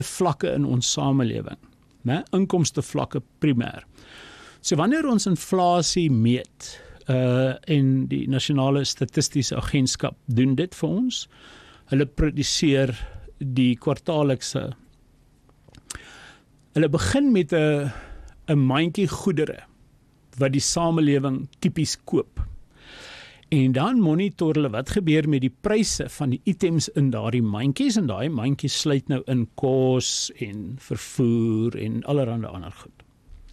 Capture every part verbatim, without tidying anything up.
vlakke in ons samelewing, né? Inkomste vlakke primêr. So wanneer ons inflasie meet, uh, en die Nasionale Statistiese Agentskap doen dit vir ons, hulle produseer die kwartaallikse, hulle begin met 'n 'n mandjie goedere wat die samelewing tipies koop. En dan monitor hulle wat gebeur met die pryse van die items in daardie mandjies, en daai mandjies sluit nou in kos en vervoer en allerlei ander goed.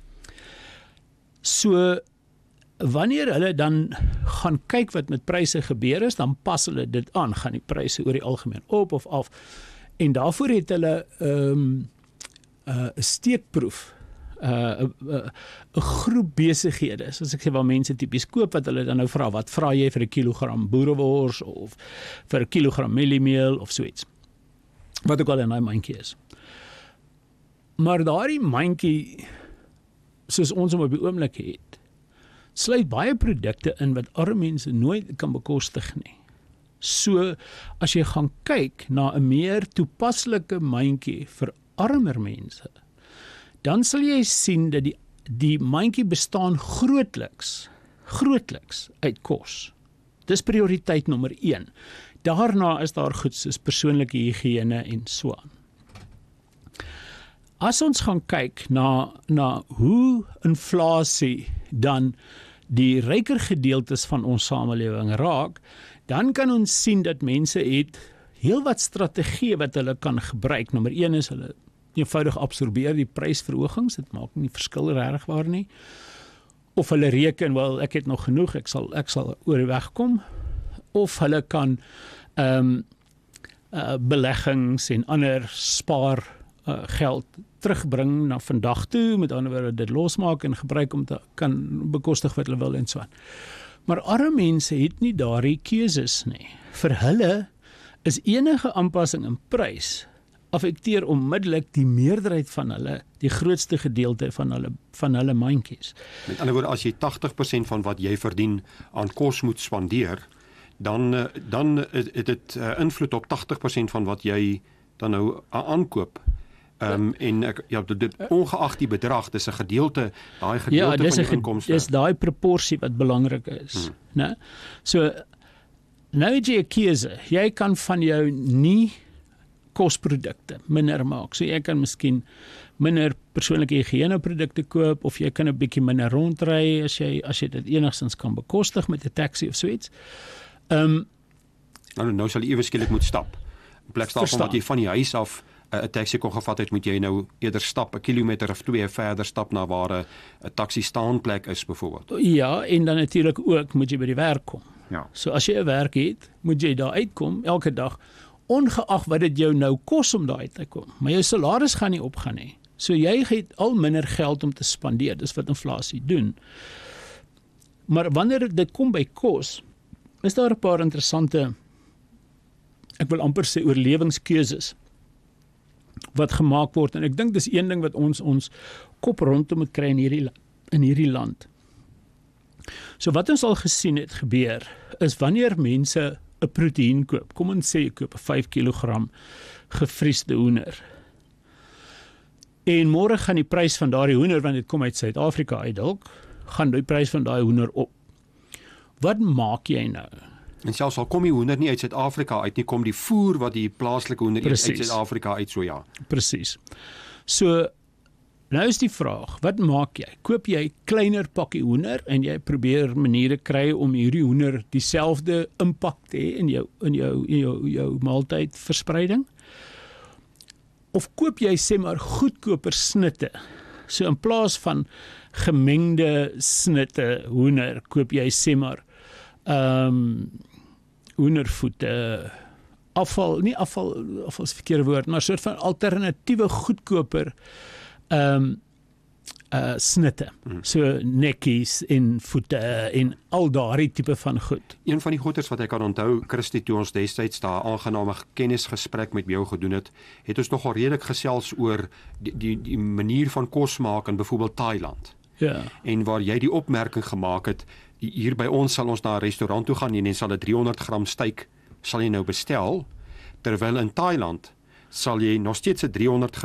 So wanneer hulle dan gaan kyk wat met pryse gebeur is, dan pas hulle dit aan, gaan die pryse oor die algemeen op of af. En daarvoor het hulle 'n um, uh, steekproef, 'n uh, uh, uh, groep besighede, soos ek sê, waar mense tipies koop, wat hulle dan nou vra, wat vra jy vir 'n kilogram boerewors of vir 'n kilogram mieliemeel of so iets. Wat ook al in daai mandjie is. Maar daardie mandjie, soos ons hom op die oomblik het, sluit baie produkte in wat arme mense nooit kan bekostig nie. So, as jy gaan kyk na 'n meer toepaslike mandjie vir armer mense, dan sal jy sien dat die, die mandjie bestaan grootliks, grootliks uit kos. Dis prioriteit nommer een. Daarna is daar goed soos persoonlike higiëne en so aan. As ons gaan kyk na, na hoe inflasie dan die ryker gedeeltes van ons samelewing raak, dan kan ons sien dat mense het heel wat strategieë wat hulle kan gebruik. Nommer een is hulle eenvoudig absorbeer die prysverhogings, dit maak nie verskil regtig waar nie. Of hulle reken, wel ek het nog genoeg, ek sal ek sal oor die weg kom. Of hulle kan ehm um, uh, beleggings en ander spaar uh, geld terugbring na vandag toe, met ander woorde dit losmaak en gebruik om te kan bekostig wat hulle wil en so aan. Maar arme mense het nie daardie keuses nie. Vir hulle is enige aanpassing in prys affekteer onmiddellik die meerderheid van hulle, die grootste gedeelte van hulle van hulle mandjies. Met ander woorde, as jy tagtig persent van wat jy verdien aan kos moet spandeer, dan dan het dit invloed op tagtig persent van wat jy dan nou aankoop. Um, en ek, ja, dit, ongeag die bedrag, dis 'n gedeelte, daai gedeelte ja, dis van die een, inkomste. Dis daai proporsie wat belangrik is. Hmm. Né? So, nou het jy 'n keuse. Jy kan van jou nie kosprodukte minder maak. So jy kan miskien minder persoonlike higiëneprodukte koop, of jy kan 'n bietjie minder rondry as jy as jy dit enigstens kan bekostig met 'n taxi of so iets. Ehm um, nou nou sal jy ewe skielik moet stap. In plek daarvan wat jy van die huis af 'n uh, taxi kon gevat het, moet jy nou eerder stap 'n kilometer of twee verder stap na waar 'n taxi staanplek is byvoorbeeld. Ja, en dan natuurlik ook moet jy by die werk kom. Ja. So as jy 'n werk het, moet jy daar uitkom elke dag, ongeag wat dit jou nou kos om daar uit te kom. Maar jou salaris gaan nie opgaan nie. So jy het al minder geld om te spandeer, dis wat inflasie doen. Maar wanneer dit kom by kos, is daar 'n paar interessante, ek wil amper sê, oorlewingskeuses wat gemaak word, en ek dink dis een ding wat ons ons kop rondom moet kry in hierdie in hierdie land. So wat ons al gesien het gebeur, is wanneer mense 'n proteïen koop, kom ons sê jy koop 'n vyf kilogram gevriesde hoender, en môre gaan die prys van daardie hoender, want dit kom uit Suid-Afrika uit dalk, gaan die prys van daai hoender op. Wat maak jy nou? En selfs al kom die hoender nie uit Suid-Afrika uit nie, kom die voer wat die plaaslike hoender eet uit Suid-Afrika uit, so ja. Presies. So, nou is die vraag, wat maak jy? Koop jy kleiner pakkie hoender en jy probeer maniere kry om hierdie hoender dieselfde impak te hê in jou in jou in jou, jou maaltydverspreiding? Of koop jy sê maar goedkoper snitte? So in plaas van gemengde snitte hoender, koop jy sê maar ehm um, hoendervoete, afval, nie afval, afval is 'n verkeerde woord, maar soort van alternatiewe goedkoper ehm um, uh, snitte. Hmm. So nekkies en voete en al daardie tipe van goed. Een van die goeders wat ek kan onthou, Christie, toe ons destyds daar aangename kennisgesprek met jou gedoen het, het ons nogal redelik gesels oor die, die, die manier van kos maak in byvoorbeeld Thailand. Ja. En waar jy die opmerking gemaak het, hier by ons sal ons na 'n restaurant toe gaan en jy sal 'n driehonderd gram steak sal jy nou bestel, terwyl in Thailand sal jy nog steeds 'n driehonderd